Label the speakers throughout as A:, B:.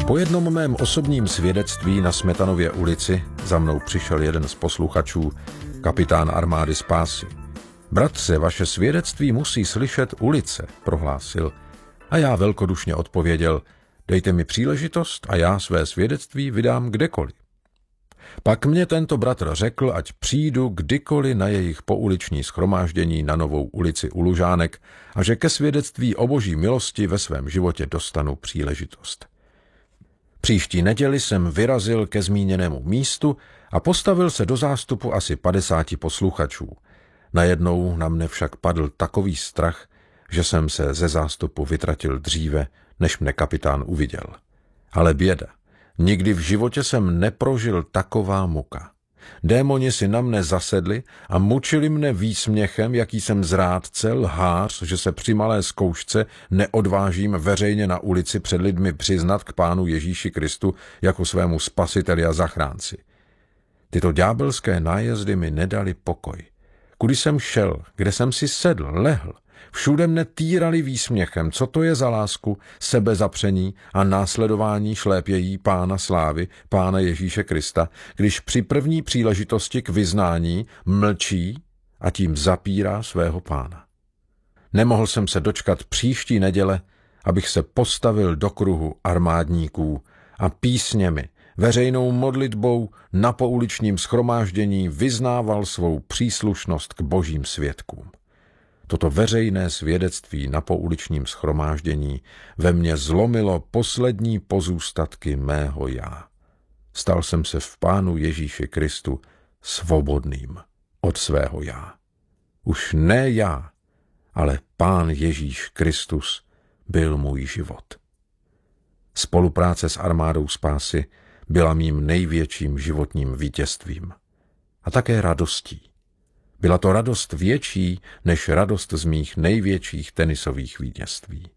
A: Po jednom mém osobním svědectví na Smetanově ulici za mnou přišel jeden z posluchačů, kapitán armády spásy. Bratře, vaše svědectví musí slyšet ulice, prohlásil. A já velkodušně odpověděl, dejte mi příležitost a já své svědectví vydám kdekoliv. Pak mě tento bratr řekl, ať přijdu kdykoliv na jejich pouliční shromáždění na Novou ulici u Lužánek a že ke svědectví o Boží milosti ve svém životě dostanu příležitost. Příští neděli jsem vyrazil ke zmíněnému místu a postavil se do zástupu asi 50 posluchačů. Najednou na mne však padl takový strach, že jsem se ze zástupu vytratil dříve, než mne kapitán uviděl. Ale běda. Nikdy v životě jsem neprožil taková muka. Démoni si na mne zasedli a mučili mne výsměchem, jaký jsem zrádce, lhář, že se při malé zkoušce neodvážím veřejně na ulici před lidmi přiznat k Pánu Ježíši Kristu jako svému spasiteli a zachránci. Tyto ďábelské nájezdy mi nedali pokoj. Kudy jsem šel, kde jsem si sedl, lehl, všude mne týrali výsměchem, co to je za lásku, sebezapření a následování šlépějí Pána slávy, Pána Ježíše Krista, když při první příležitosti k vyznání mlčí a tím zapírá svého Pána. Nemohl jsem se dočkat příští neděle, abych se postavil do kruhu armádníků a písněmi, veřejnou modlitbou na pouličním shromáždění vyznával svou příslušnost k božím svědkům. Toto veřejné svědectví na pouličním shromáždění ve mně zlomilo poslední pozůstatky mého já. Stal jsem se v Pánu Ježíši Kristu svobodným od svého já. Už ne já, ale Pán Ježíš Kristus byl můj život. Spolupráce s armádou spásy byla mým největším životním vítězstvím a také radostí. Byla to radost větší než radost z mých největších tenisových vítězství.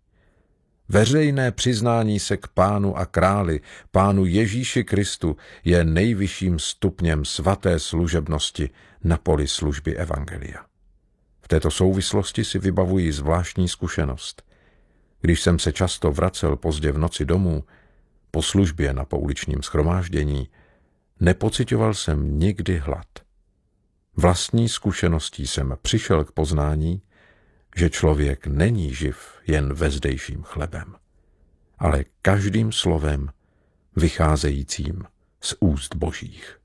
A: Veřejné přiznání se k Pánu a Králi, Pánu Ježíši Kristu, je nejvyšším stupněm svaté služebnosti na poli služby evangelia. V této souvislosti si vybavuji zvláštní zkušenost. Když jsem se často vracel pozdě v noci domů, po službě na pouličním shromáždění, nepociťoval jsem nikdy hlad. Vlastní zkušeností jsem přišel k poznání, že člověk není živ jen vezdejším chlebem, ale každým slovem vycházejícím z úst Božích.